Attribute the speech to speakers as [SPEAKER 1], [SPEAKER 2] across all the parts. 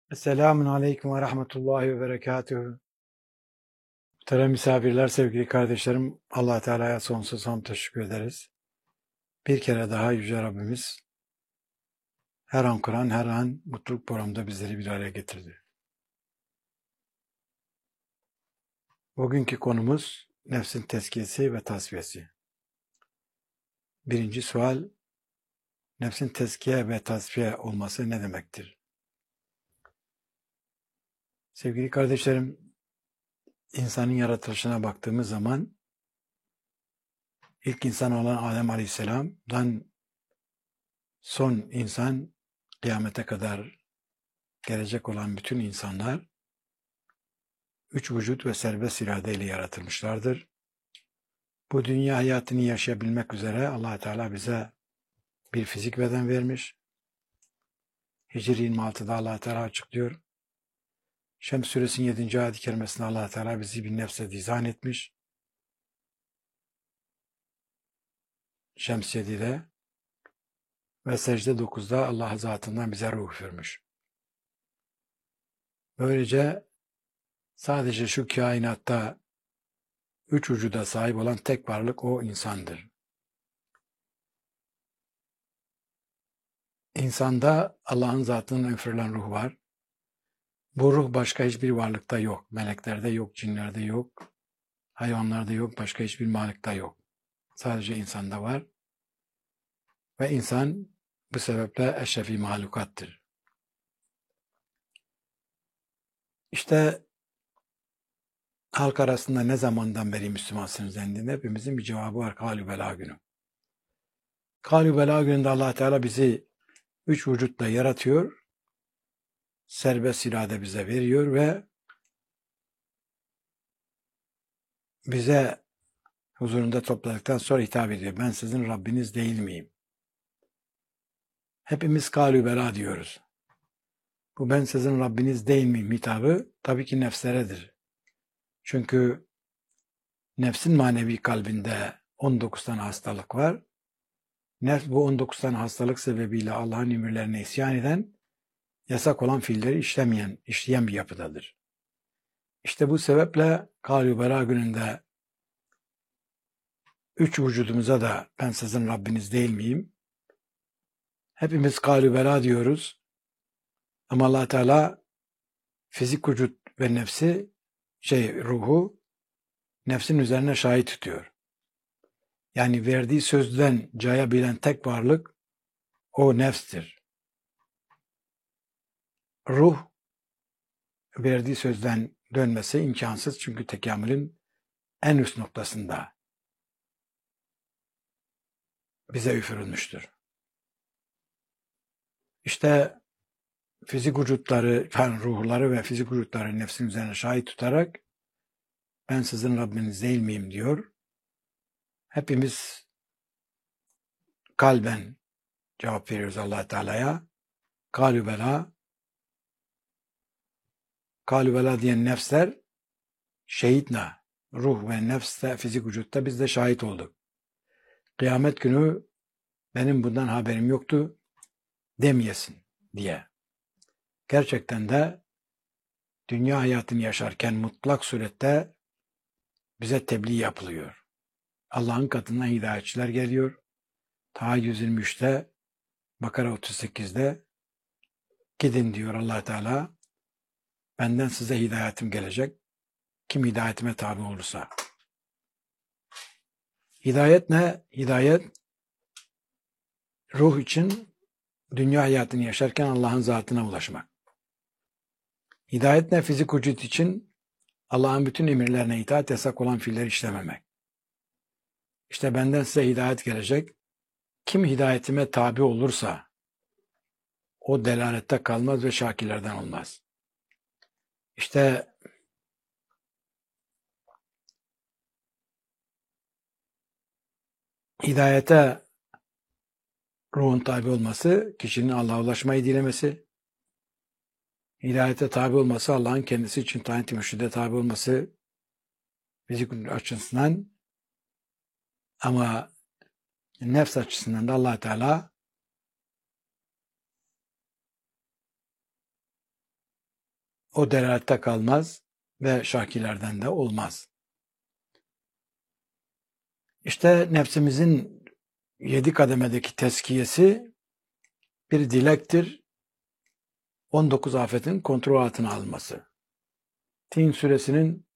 [SPEAKER 1] Selamun Aleyküm ve Rahmetullahi ve Berekatühü. Muhterem misafirler, sevgili kardeşlerim, Allah Teala'ya sonsuz hamd teşekkür ederiz. Bir kere daha Yüce Rabbimiz her an Kur'an, her an mutluluk programında bizleri bir araya getirdi. Bugünkü konumuz nefsin tezkiyesi ve tasfiyesi. Birinci sual, nefsin tezkiye ve tasfiye olması ne demektir? Sevgili kardeşlerim, insanın yaratılışına baktığımız zaman ilk insan olan Adem Aleyhisselam'dan son insan kıyamete kadar gelecek olan bütün insanlar üç vücut ve serbest iradeyle yaratılmışlardır. Bu dünya hayatını yaşayabilmek üzere Allah Teala bize bir fizik beden vermiş. Hicri 26'da Allah Teala açıklıyor. Şems suresinin 7. ayet-i kerimesinde Allah Teala bizi bir nefse dizayn etmiş. Şems 7'de ve secde 9'da Allah zatından bize ruh vermiş. Böylece sadece şu kainatta üç vücuda sahip olan tek varlık o insandır. İnsanda Allah'ın zatından üfürülen ruh var. Bu ruh başka hiçbir varlıkta yok. Meleklerde yok, cinlerde yok, hayvanlarda yok, başka hiçbir varlıkta yok. Sadece insanda var. Ve insan bu sebeple eşrefi mahlukattır. İşte halk arasında ne zamandan beri Müslümansınız dendiğinde hepimizin bir cevabı var. Kâlü belâ günü. Kâlü belâ gününde Allah Teala bizi üç vücutla yaratıyor. Serbest irade bize veriyor ve bize huzurunda topladıktan sonra hitap ediyor. Ben sizin Rabbiniz değil miyim? Hepimiz kâlü belâ diyoruz. Bu ben sizin Rabbiniz değil miyim hitabı tabii ki nefsleredir. Çünkü nefsin manevi kalbinde 19 tane hastalık var. Nefs bu 19 tane hastalık sebebiyle Allah'ın emirlerine isyan eden, yasak olan fiilleri işleyen bir yapıdadır. İşte bu sebeple Kâlû Belâ gününde üç vücudumuza da ben sizin Rabbiniz değil miyim? Hepimiz Kâlû Belâ diyoruz. Ama Allah Teala fizik vücut ve nefsi, ruhu nefsin üzerine şahit tutuyor. Yani verdiği sözden cayabilen tek varlık o nefstir. Ruh verdiği sözden dönmesi imkansız çünkü tekamülün en üst noktasında bize üfürülmüştür. İşte fizik vücutları, ruhları ve fizik vücutları nefsin üzerine şahit tutarak ben sizin Rabbiniz değil miyim diyor. Hepimiz kalben cevap veriyoruz Allah Teala'ya. Kâlû belâ. Kâlû belâ diyen nefsler şehitna. Ruh ve nefste, fizik vücutta biz de şahit olduk. Kıyamet günü benim bundan haberim yoktu demeyesin diye. Gerçekten de dünya hayatını yaşarken mutlak surette bize tebliğ yapılıyor. Allah'ın katından hidayetçiler geliyor. Ta 123'te, Bakara 38'de gidin diyor Allah Teala. Benden size hidayetim gelecek. Kim hidayetime tabi olursa. Hidayet ne? Hidayet ruh için dünya hayatını yaşarken Allah'ın zatına ulaşmak. Hidayet ne? Fizik vücut için Allah'ın bütün emirlerine itaat, yasak olan fiilleri işlememek. İşte benden size hidayet gelecek. Kim hidayetime tabi olursa o delalette kalmaz ve şakirlerden olmaz. İşte hidayete ruhun tabi olması, kişinin Allah'a ulaşmayı dilemesi, hidayete tabi olması, Allah'ın kendisi için tayin-i mürşide tabi olması fizik açısından, ama nefs açısından da Allah Teala o delalette kalmaz ve şakilerden de olmaz. İşte nefsimizin 7 kademedeki tezkiyesi bir dilektir. 19 afetin kontrol altına alınması. Tin suresinin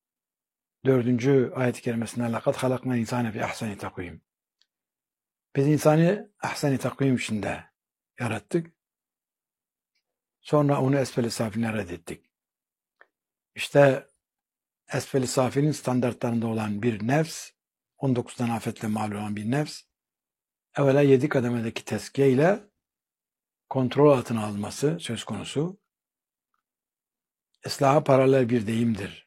[SPEAKER 1] 4. ayet-i kerimesinde لَقَدْ خَلَقْنَا الْاِنْسَانَ فِي اَحْسَنِ تَقْوِيمٍ. Biz insanı ahsen-i takvim içinde yarattık. Sonra onu esfel-i safiline reddettik. İşte esfel-i safinin standartlarında olan bir nefs, 19 tane afetle mağlup olan bir nefs, evvela 7 kademedeki tezkiye ile kontrol altına alınması söz konusu. Islaha paralel bir deyimdir.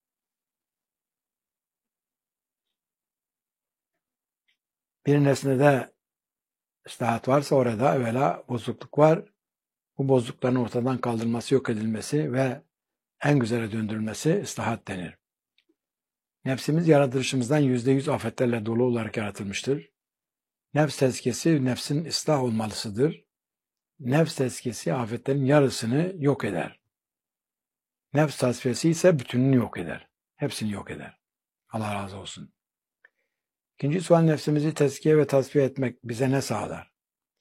[SPEAKER 1] Bir nesnede ıslahat varsa orada evvela bozukluk var. Bu bozuklukların ortadan kaldırılması, yok edilmesi ve en güzele döndürülmesi ıslahat denir. Nefsimiz yaratılışımızdan %100 afetlerle dolu olarak yaratılmıştır. Nefs tezkiyesi nefsin ıslah olmalısıdır. Nefs tezkiyesi afetlerin yarısını yok eder. Nefs tasfiyesi ise bütününü yok eder. Hepsini yok eder. Allah razı olsun. İkinci sual, nefsimizi tezkiye ve tasfiye etmek bize ne sağlar?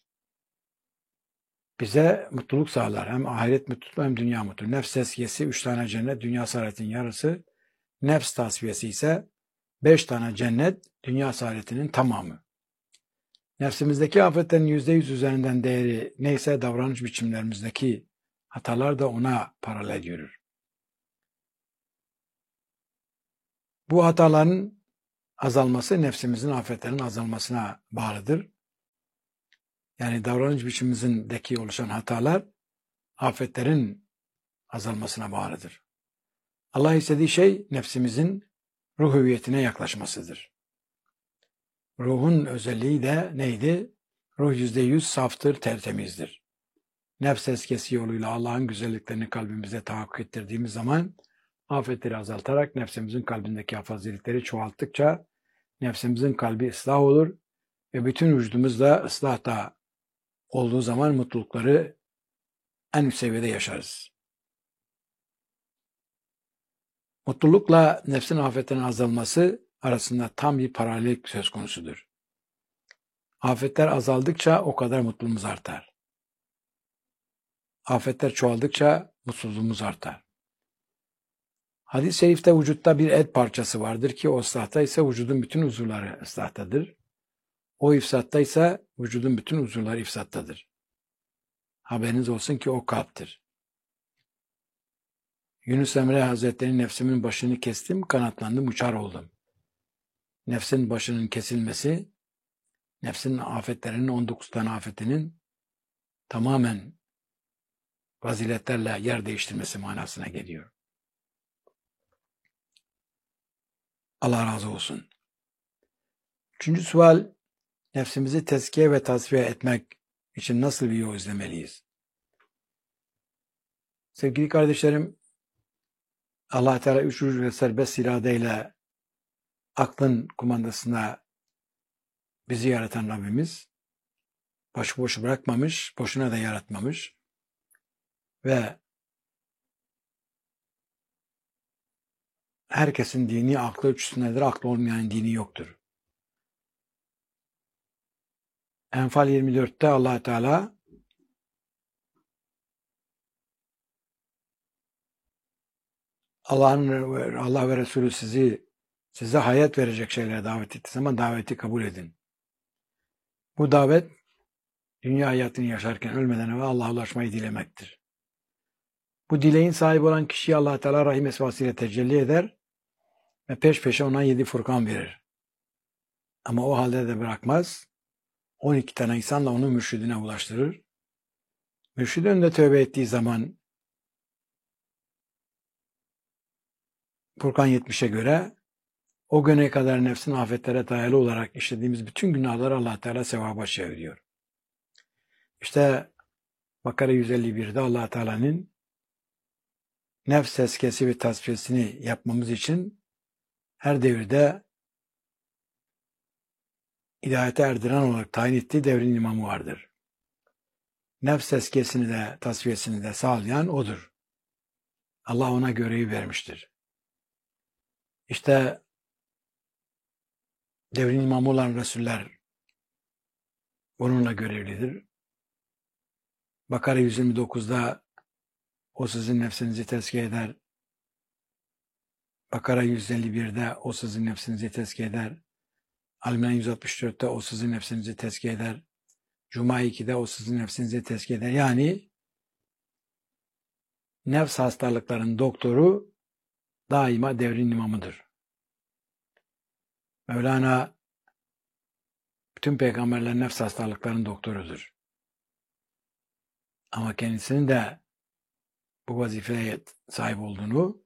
[SPEAKER 1] Bize mutluluk sağlar. Hem ahiret mutluluğu hem dünya mutluluğu. Nefs tezkiyesi 3 tane cennet, dünya saadetin yarısı. Nefs tasfiyesi ise 5 tane cennet, dünya saadetinin tamamı. Nefsimizdeki afetlerin %100 üzerinden değeri neyse davranış biçimlerimizdeki hatalar da ona paralel yürür. Bu hataların azalması nefsimizin afetlerin azalmasına bağlıdır. Yani davranış biçimimizdeki oluşan hatalar afetlerin azalmasına bağlıdır. Allah istediği şey nefsimizin ruh hüviyetine yaklaşmasıdır. Ruhun özelliği de neydi? Ruh %100 saftır, tertemizdir. Nefs tezkiyesi yoluyla Allah'ın güzelliklerini kalbimize tahakkuk ettirdiğimiz zaman afetleri azaltarak nefsimizin kalbindeki faziletleri çoğalttıkça nefsimizin kalbi ıslah olur ve bütün vücudumuz da ıslahta olduğu zaman mutlulukları en üst seviyede yaşarız. Mutlulukla nefsin afetlerinin azalması arasında tam bir paralellik söz konusudur. Afetler azaldıkça o kadar mutluluğumuz artar. Afetler çoğaldıkça mutsuzluğumuz artar. Hadis-i şerifte vücutta bir et parçası vardır ki o ıslahta ise vücudun bütün uzuvları ıslahtadır. O ifsatta ise vücudun bütün uzuvları ifsattadır. Haberiniz olsun ki o kalptir. Yunus Emre Hazretleri nefsimin başını kestim, kanatlandım, uçar oldum. Nefsin başının kesilmesi, nefsin afetlerinin 19 tane afetinin tamamen faziletlerle yer değiştirmesi manasına geliyor. Allah razı olsun. Üçüncü sual, nefsimizi tezkiye ve tasfiye etmek için nasıl bir yol izlemeliyiz? Sevgili kardeşlerim, Allah Teala üç ruh ve serbest iradeyle aklın kumandasına bizi yaratan Rabbimiz başıboş bırakmamış, boşuna da yaratmamış ve herkesin dini aklı üstündedir, aklı olmayan dini yoktur. Enfal 24'te Allah Teala Allah ve Resulü size hayat verecek şeylere davet ettiği zaman daveti kabul edin. Bu davet dünya hayatını yaşarken ölmeden evvel Allah'a ulaşmayı dilemektir. Bu dileğin sahibi olan kişiye Allah Teala rahim esvasıyla tecelli eder ve peş peşe ona 7 furkan verir. Ama o halde de bırakmaz. 12 tane insanla onu mürşidine ulaştırır. Mürşidin de tövbe ettiği zaman Furkan 70'e göre o güne kadar nefsin afetlere dayalı olarak işlediğimiz bütün günahları Allah Teala sevaba çeviriyor. İşte Bakara 151'de Allah Teala'nın nefs tezkiyesi ve tasfiyesini yapmamız için her devirde hidayete erdiren olarak tayin ettiği devrin imamı vardır. Nefs tezkiyesini de tasfiyesini de sağlayan odur. Allah ona görevi vermiştir. İşte devrin imamı olan Resuller onunla görevlidir. Bakara 129'da o sizin nefsinizi tezkiye eder. Bakara 151'de o sizin nefsinizi tezkiye eder. Al-İmran 164'te o sizin nefsinizi tezkiye eder. Cuma 2'de o sizin nefsinizi tezkiye eder. Yani nefs hastalıklarının doktoru daima devrin imamıdır. Mevlana bütün peygamberler nefs hastalıklarının doktorudur. Ama kendisinin de bu vazifeye sahip olduğunu,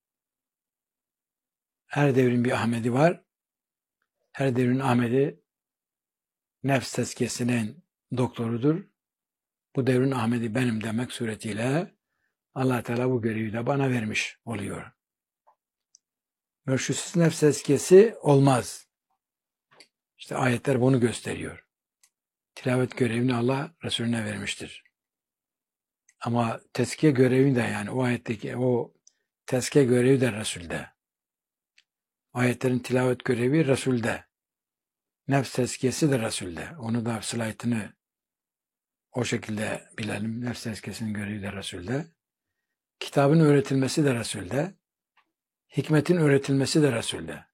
[SPEAKER 1] her devrin bir Ahmedi var. Her devrin Ahmedi nefs tezkiyesinin doktorudur. Bu devrin Ahmedi benim demek suretiyle Allah Teala bu görevi de bana vermiş oluyor. Mürşitsiz nefs tezkiyesi olmaz. İşte ayetler bunu gösteriyor. Tilavet görevini Allah Resulüne vermiştir. Ama tezkiye görevi de, yani o ayetteki o tezkiye görevi de Resul'de. Ayetlerin tilavet görevi Resul'de. Nefs tezkiyesi de Resul'de. Onu da slaytını o şekilde bilelim. Nefs tezkiyesinin görevi de Resul'de. Kitabın öğretilmesi de Resul'de. Hikmetin öğretilmesi de Resul'de.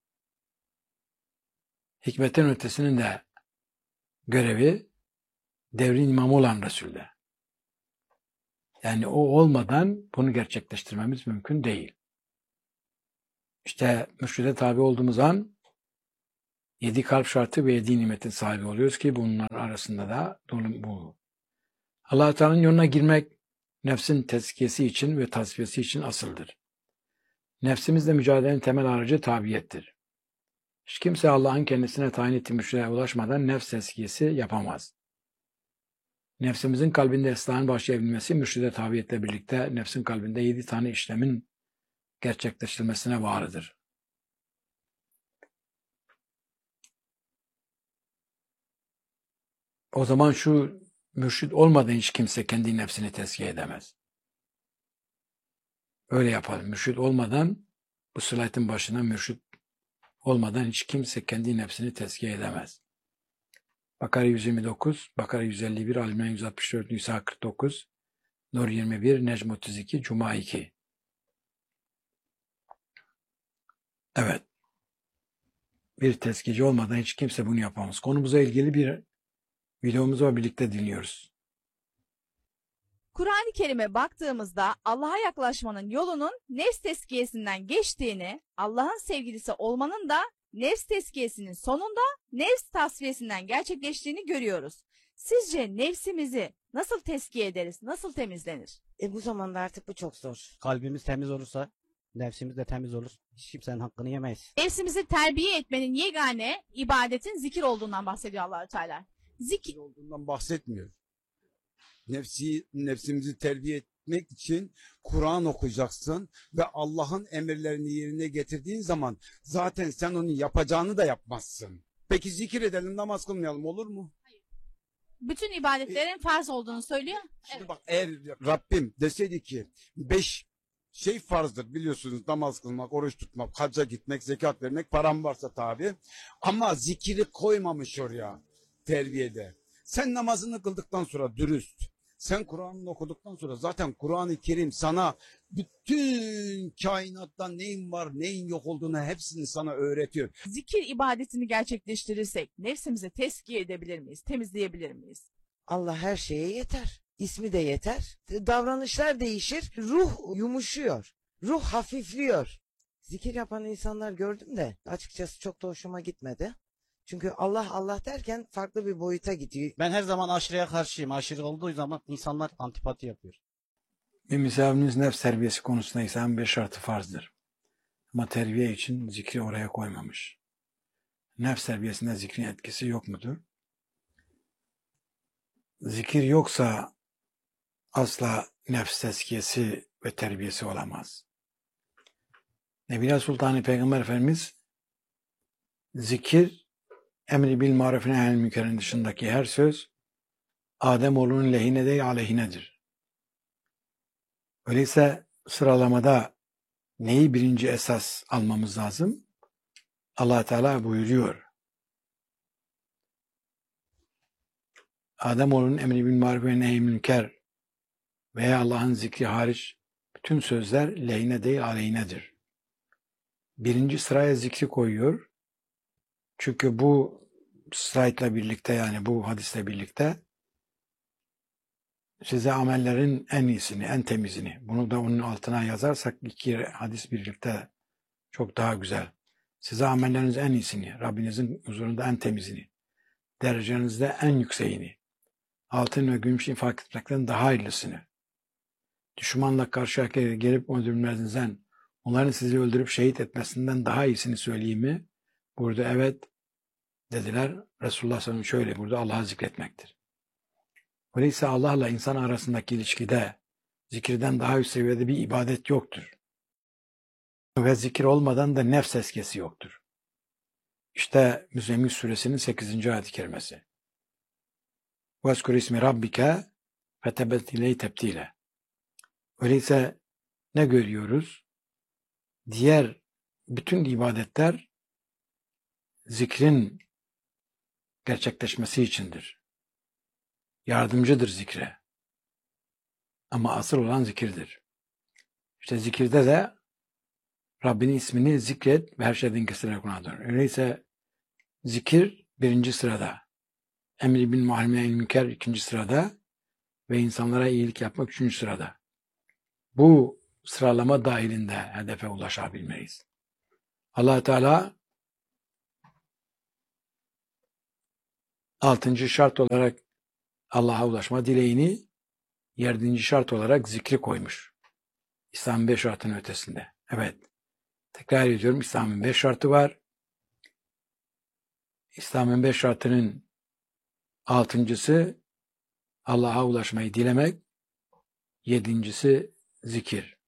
[SPEAKER 1] Hikmetin ötesinin de görevi devrin imamı olan Resul'de. Yani o olmadan bunu gerçekleştirmemiz mümkün değil. İşte mürşide tabi olduğumuz an 7 kalp şartı ve 7 nimetin sahibi oluyoruz ki bunların arasında da bu. Allah-u Teala'nın yoluna girmek nefsin tezkiyesi için ve tasfiyesi için asıldır. Nefsimizle mücadelenin temel aracı tabiyettir. Hiç kimse Allah'ın kendisine tayin ettiği mürşide ulaşmadan nefs tezkiyesi yapamaz. Nefsimizin kalbinde ıslahın başlayabilmesi mürşide tabiyetle birlikte nefsin kalbinde 7 tane işlemin gerçekleştirilmesine bağlıdır. O zaman şu mürşid olmadan hiç kimse kendi nefsini tezkiye edemez. Öyle yapalım. Mürşid olmadan, bu slaytın başına mürşid olmadan hiç kimse kendi nefsini tezkiye edemez. Bakara 129, Bakara 151, Al-İmran 164, Nisa 49, Nur 21, Necm 32, Cuma 2. Evet. Bir tezkiyeci olmadan hiç kimse bunu yapamaz. Konumuza ilgili bir videomuzu var, birlikte dinliyoruz.
[SPEAKER 2] Kur'an-ı Kerim'e baktığımızda Allah'a yaklaşmanın yolunun nefs tezkiyesinden geçtiğini, Allah'ın sevgilisi olmanın da nefs tezkiyesinin sonunda nefs tasfiyesinden gerçekleştiğini görüyoruz. Sizce nefsimizi nasıl tezkiye ederiz, nasıl temizlenir?
[SPEAKER 3] Bu zamanda artık bu çok zor.
[SPEAKER 4] Kalbimiz temiz olursa nefsimiz de temiz olur. Hiç kimsenin hakkını yemeyiz.
[SPEAKER 2] Nefsimizi terbiye etmenin yegane ibadetin zikir olduğundan bahsediyor Allah-u Teala. Zikir
[SPEAKER 5] olduğundan bahsetmiyor. Nefsimizi terbiye etmek için Kur'an okuyacaksın ve Allah'ın emirlerini yerine getirdiğin zaman zaten sen onun yapacağını da yapmazsın. Peki zikir edelim, namaz kılmayalım, olur mu?
[SPEAKER 2] bütün ibadetlerin farz olduğunu söylüyor.
[SPEAKER 5] Şimdi bak, eğer Rabbim deseydi ki 5 şey farzdır biliyorsunuz: namaz kılmak, oruç tutmak, hacca gitmek, zekat vermek, param varsa tabi. Ama zikiri koymamış oraya terbiyede. Sen namazını kıldıktan sonra dürüst, sen Kur'an'ını okuduktan sonra zaten Kur'an-ı Kerim sana bütün kainattan neyin var neyin yok olduğunu hepsini sana öğretiyor.
[SPEAKER 2] Zikir ibadetini gerçekleştirirsek nefsimizi tezkiye edebilir miyiz, temizleyebilir miyiz?
[SPEAKER 3] Allah her şeye yeter. İsmi de yeter. Davranışlar değişir. Ruh yumuşuyor. Ruh hafifliyor. Zikir yapan insanlar gördüm de açıkçası çok da hoşuma gitmedi. Çünkü Allah Allah derken farklı bir boyuta gidiyor.
[SPEAKER 4] Ben her zaman aşırıya karşıyım. Aşırı olduğu zaman insanlar antipati yapıyor.
[SPEAKER 1] Bir misafiriniz nefs terbiyesi konusunda ise 5 şartı farzdır. Ama terbiye için zikri oraya koymamış. Nefs terbiyesinde zikrin etkisi yok mudur? Zikir yoksa asla nefs tezkiyesi ve terbiyesi olamaz. Nebiler Sultanı Peygamber Efendimiz zikir, emri bil maruf nehy'anil münkerin dışındaki her söz Ademoğlunun lehine değil aleyhinedir. Öyleyse sıralamada neyi birinci esas almamız lazım? Allah Teala buyuruyor. Ademoğlunun emri bil maruf ve nehy münker veya Allah'ın zikri hariç bütün sözler lehine değil aleyhinedir. Birinci sıraya zikri koyuyor. Çünkü bu slaytla birlikte, yani bu hadisle birlikte size amellerin en iyisini, en temizini, bunu da onun altına yazarsak iki hadis birlikte çok daha güzel. Size amellerinizin en iyisini, Rabbinizin huzurunda en temizini, derecenizde en yükseğini, altın ve gümüş infak etmekten daha hayırlısını, düşmanla karşı karşıya gelip öldürmelerinizden, onların sizi öldürüp şehit etmesinden daha iyisini söyleyeyim mi? Burada evet dediler. Resulullah sallallahu aleyhi ve sellem şöyle, burada Allah'ı zikretmektir. Öyleyse Allah'la insan arasındaki ilişkide zikirden daha üst seviyede bir ibadet yoktur. Ve zikir olmadan da nefs tezkiyesi yoktur. İşte Müzzemmil suresinin 8. ayet-i kerimesi. وَاذْكُرْ اسْمِ رَبِّكَ فَتَبَتْ اِلَيْهِ تَبْتِيلًا. Öyleyse ne görüyoruz? Diğer bütün ibadetler zikrin gerçekleşmesi içindir. Yardımcıdır zikre. Ama asıl olan zikirdir. İşte zikirde de Rabbinin ismini zikret ve her şeyden kesilerek ona dön. Öyleyse zikir birinci sırada. Emri bil maruf ve nehy münker ikinci sırada. Ve insanlara iyilik yapmak üçüncü sırada. Bu sıralama dahilinde hedefe ulaşabilmeliyiz. Allah Teala 6. şart olarak Allah'a ulaşma dileğini, 7. şart olarak zikri koymuş. İslam'ın 5 şartının ötesinde. Evet. Tekrar ediyorum, İslam'ın 5 şartı var. İslam'ın 5 şartının 6.'sı Allah'a ulaşmayı dilemek, 7.'si zikir.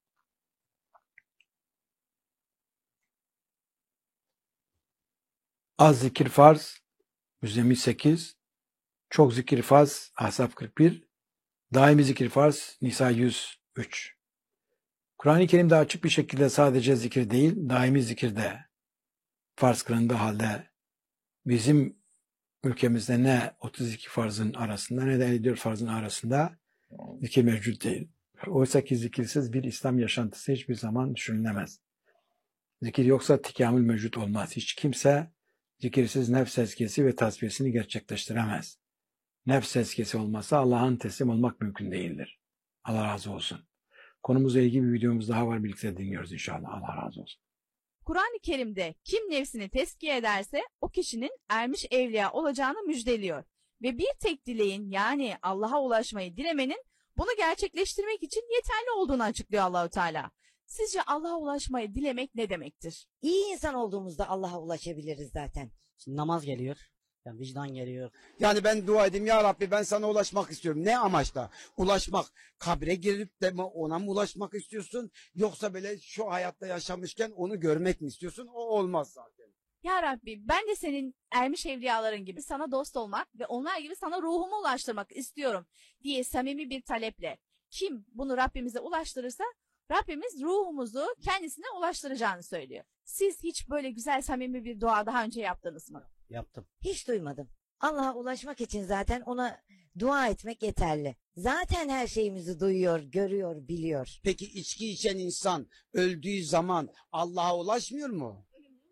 [SPEAKER 1] Az zikir farz, Müzzemmil 8, çok zikir farz, Ahzab 41, daimi zikir farz, Nisa 103. Kur'an-ı Kerim'de açık bir şekilde sadece zikir değil, daimi zikir de farz kılındığı halde bizim ülkemizde ne 32 farzın arasında ne de 54 farzın arasında zikir mevcut değil. Oysa ki zikirsiz bir İslam yaşantısı hiçbir zaman düşünülemez. Zikir yoksa tekamül mevcut olmaz. Hiç kimse zikirsiz nefs tezkiyesi ve tasfiyesini gerçekleştiremez. Nefs tezkiyesi olmazsa Allah'ın teslim olmak mümkün değildir. Allah razı olsun. Konumuzla ilgili bir videomuz daha var. Birlikte dinliyoruz inşallah. Allah razı olsun.
[SPEAKER 2] Kur'an-ı Kerim'de kim nefsini tezkiye ederse o kişinin ermiş evliya olacağını müjdeliyor. Ve bir tek dileğin, yani Allah'a ulaşmayı dilemenin bunu gerçekleştirmek için yeterli olduğunu açıklıyor Allahu Teala. Sizce Allah'a ulaşmayı dilemek ne demektir?
[SPEAKER 3] İyi insan olduğumuzda Allah'a ulaşabiliriz zaten.
[SPEAKER 4] Şimdi namaz geliyor. Yani vicdan geliyor.
[SPEAKER 5] Yani ben dua edeyim, ya Rabbi ben sana ulaşmak istiyorum. Ne amaçla? Ulaşmak. Kabre girip de mi ona mı ulaşmak istiyorsun? Yoksa böyle şu hayatta yaşamışken onu görmek mi istiyorsun? O olmaz zaten.
[SPEAKER 2] Ya Rabbi, ben de senin ermiş evliyaların gibi sana dost olmak ve onlar gibi sana ruhumu ulaştırmak istiyorum diye samimi bir taleple kim bunu Rabbimize ulaştırırsa Rabbimiz ruhumuzu kendisine ulaştıracağını söylüyor. Siz hiç böyle güzel samimi bir dua daha önce yaptınız mı?
[SPEAKER 4] Yaptım.
[SPEAKER 3] Hiç duymadım. Allah'a ulaşmak için zaten ona dua etmek yeterli. Zaten her şeyimizi duyuyor, görüyor, biliyor.
[SPEAKER 5] Peki içki içen insan öldüğü zaman Allah'a ulaşmıyor mu?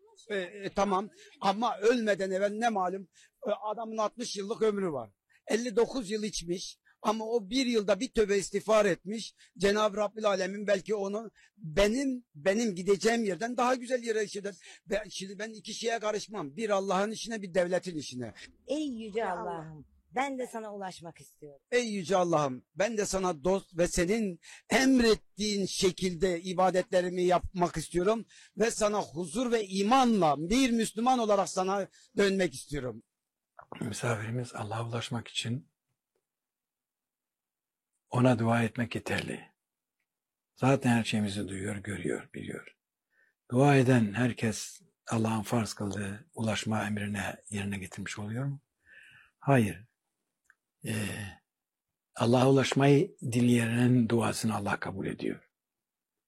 [SPEAKER 5] Tamam, ama ölmeden evvel ne malum, adamın 60 yıllık ömrü var. 59 yıl içmiş ama o bir yılda bir tövbe istiğfar etmiş. Cenab-ı Rabbil Alemin belki onu benim gideceğim yerden daha güzel yere işler. Şimdi ben iki şeye karışmam. Bir Allah'ın işine, bir devletin işine.
[SPEAKER 3] Ey yüce Allah'ım, ben de sana ulaşmak istiyorum.
[SPEAKER 5] Ey yüce Allah'ım, ben de sana dost ve senin emrettiğin şekilde ibadetlerimi yapmak istiyorum ve sana huzur ve imanla bir Müslüman olarak sana dönmek istiyorum.
[SPEAKER 1] Misafirimiz Allah'a ulaşmak için ona dua etmek yeterli. Zaten her şeyimizi duyuyor, görüyor, biliyor. Dua eden herkes Allah'ın farz kıldığı ulaşma emrine yerine getirmiş oluyor mu? Hayır. Allah'a ulaşmayı dileyenin duasını Allah kabul ediyor.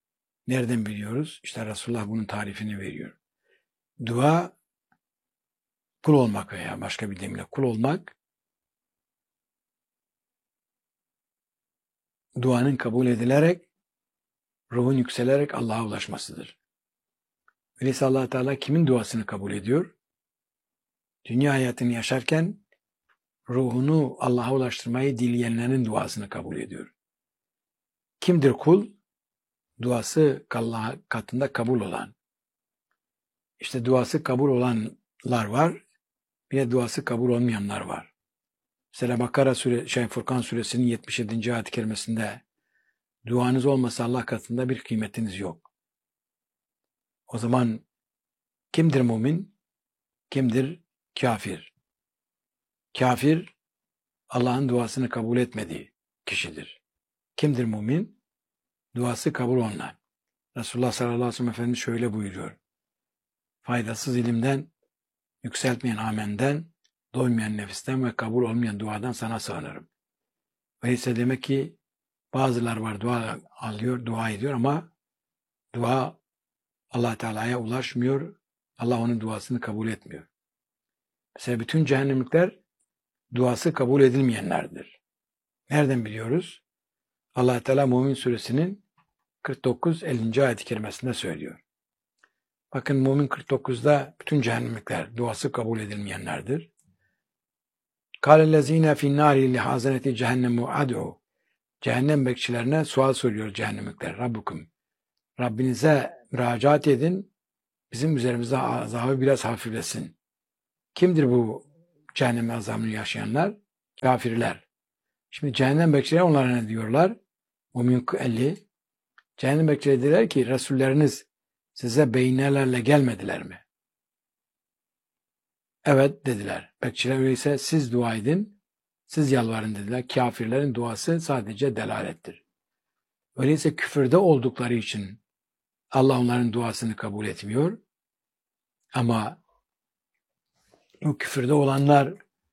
[SPEAKER 1] Nereden biliyoruz? İşte Resulullah bunun tarifini veriyor. Dua, kul olmak veya başka bir deyimle kul olmak, duanın kabul edilerek, ruhun yükselerek Allah'a ulaşmasıdır. Öyleyse Allah Teala kimin duasını kabul ediyor? Dünya hayatını yaşarken ruhunu Allah'a ulaştırmayı dileyenlerin duasını kabul ediyor. Kimdir kul? Duası Allah katında kabul olan. İşte duası kabul olanlar var, bir de duası kabul olmayanlar var. Mesela Furkan suresinin 77. ayet-i kerimesinde duanız olmasa Allah katında bir kıymetiniz yok. O zaman kimdir mümin? Kimdir kafir? Kafir, Allah'ın duasını kabul etmediği kişidir. Kimdir mümin? Duası kabul olunan. Resulullah sallallahu aleyhi ve sellem Efendimiz şöyle buyuruyor. Faydasız ilimden, yükseltmeyen amenden, doymayan nefisten ve kabul olmayan duadan sana sığınırım. Öyleyse demek ki bazılar var dua ediyor ama dua Allah Teala'ya ulaşmıyor. Allah onun duasını kabul etmiyor. Mesela bütün cehennemlikler duası kabul edilmeyenlerdir. Nereden biliyoruz? Allah Teala Mümin Suresinin 49-50. ayet-i kerimesinde söylüyor. Bakın Mümin 49'da bütün cehennemlikler duası kabul edilmeyenlerdir. Kâlellezîne finnâri lihâzeneti cehennemu ad'u. Cehennem bekçilerine sual soruyor cehennemlikler. Rabbukum. Rabbinize müracaat edin. Bizim üzerimizde azabı biraz hafiflesin. Kimdir bu cehennem azabını yaşayanlar? Kafirler. Şimdi cehennem bekçileri onlara ne diyorlar? Mümin 50. Cehennem bekçileri dediler ki Resulleriniz size beynelerle gelmediler mi? Evet dediler. Bekçiler öyleyse siz dua edin, siz yalvarın dediler. Kafirlerin duası sadece delalettir. Öyleyse küfürde oldukları için Allah onların duasını kabul etmiyor. Ama o küfürde olanlar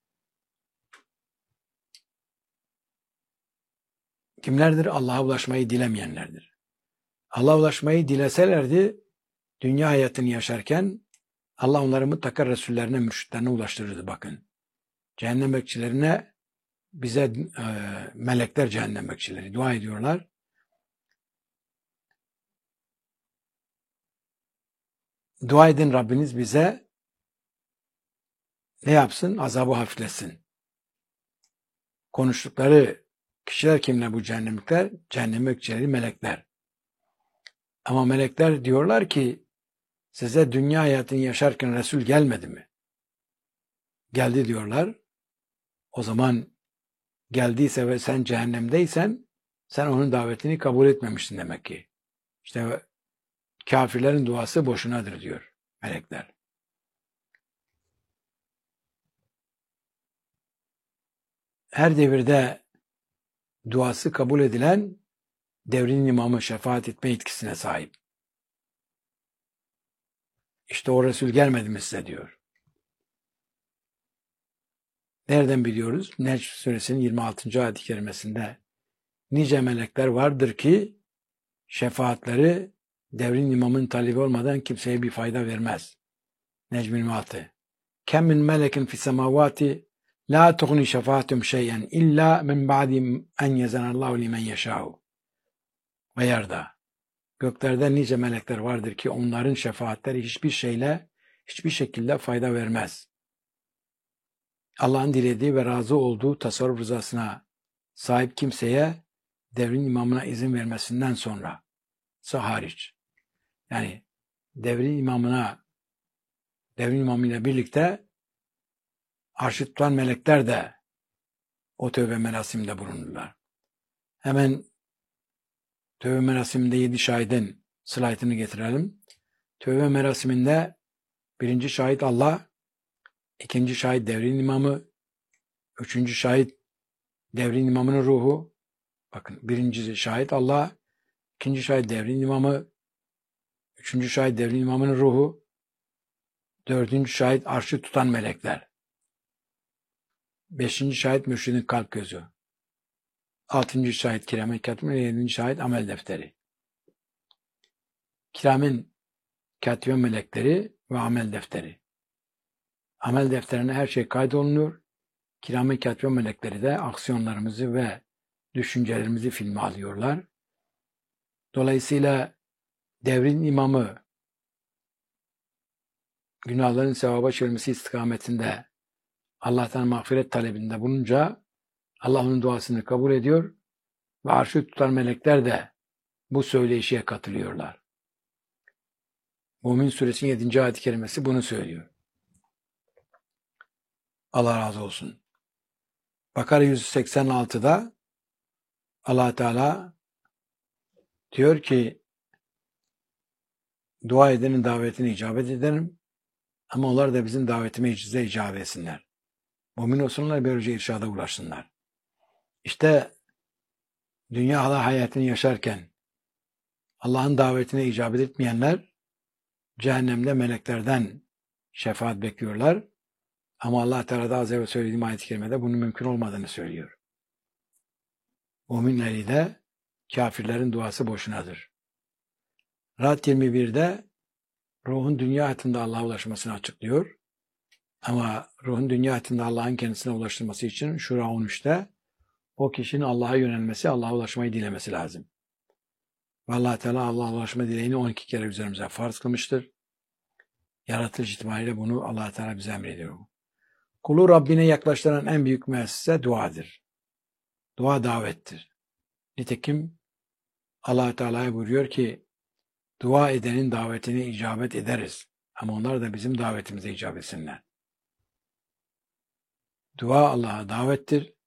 [SPEAKER 1] kimlerdir? Allah'a ulaşmayı dilemeyenlerdir. Allah'a ulaşmayı dileselerdi dünya hayatını yaşarken Allah onları mutlaka Resullerine, mürşitlerine ulaştırırdı bakın. Cehennem bekçilerine bize melekler cehennem bekçileri dua ediyorlar. Dua edin Rabbiniz bize ne yapsın? Azabı hafifletsin. Konuştukları kişiler kimler bu cehennemlikler? Cehennem bekçileri melekler. Ama melekler diyorlar ki size dünya hayatını yaşarken Resul gelmedi mi? Geldi diyorlar. O zaman geldiyse ve sen cehennemdeysen sen onun davetini kabul etmemişsin demek ki. İşte kafirlerin duası boşunadır diyor melekler. Her devirde duası kabul edilen devrin imamı şefaat etme yetkisine sahip. İşte o Resul gelmedi mi size diyor. Nereden biliyoruz? Necm suresinin 26. ayet-i kerimesinde nice melekler vardır ki şefaatleri devrin imamın talebi olmadan kimseye bir fayda vermez. Necm 26. Kem min melekin fis semavati la tughni şefaatum şey'en illa min ba'di en yezenallahu limen yeşâ'u. Ve yarda. Göklerde nice melekler vardır ki onların şefaatleri hiçbir şekilde fayda vermez. Allah'ın dilediği ve razı olduğu tasarruf rızasına sahip kimseye devrin imamına izin vermesinden sonra hariç. Yani devrin imamıyla birlikte arşı tutan melekler de o tövbe merasiminde bulunurlar. Hemen tövbe merasiminde 7 şahidin slaytını getirelim. Tövbe merasiminde birinci şahit Allah, ikinci şahit devrin imamı, üçüncü şahit devrin imamının ruhu. Bakın birinci şahit Allah, ikinci şahit devrin imamı, üçüncü şahit devrin imamının ruhu, dördüncü şahit arşı tutan melekler, beşinci şahit mürşidin kalp gözü, altıncı şahit kirame katibin, yedinci şahit amel defteri. Kiramin katiben melekleri ve amel defteri. Amel defterine her şey kaydolunuyor. Kiramin katiben melekleri de aksiyonlarımızı ve düşüncelerimizi filme alıyorlar. Dolayısıyla devrin imamı günahların sevaba çevirmesi istikametinde Allah'tan mağfiret talebinde bulunca Allah onun duasını kabul ediyor ve arşı tutan melekler de bu söyleyişe katılıyorlar. Mümin Suresinin 7. ayet-i kerimesi bunu söylüyor. Allah razı olsun. Bakara 186'da Allah Teala diyor ki dua edenin davetine icabet ederim ama onlar da bizim davetime icabet etsinler. Mümin olsunlar, böylece irşada ulaşsınlar. İşte dünya hayatını yaşarken Allah'ın davetine icabet etmeyenler cehennemde meleklerden şefaat bekliyorlar. Ama Allah Teala da az evvel söylediğim ayet-i kerimede bunun mümkün olmadığını söylüyor. Mümin eliyle kafirlerin duası boşunadır. Rad 21'de ruhun dünya hayatında Allah'a ulaşmasını açıklıyor. Ama ruhun dünya hayatında Allah'ın kendisine ulaştırması için Şura 13'te o kişinin Allah'a yönelmesi, Allah'a ulaşmayı dilemesi lazım. Ve Allah Teala Allah'a ulaşma dileğini 12 kere üzerimize farz kılmıştır. Yaratılış itibariyle bunu Allah Teala bize emrediyor. Kulu Rabbine yaklaştıran en büyük müessese duadır. Dua davettir. Nitekim Allah Teala buyuruyor ki dua edenin davetine icabet ederiz. Ama onlar da bizim davetimize icabet etsinler. Dua Allah'a davettir.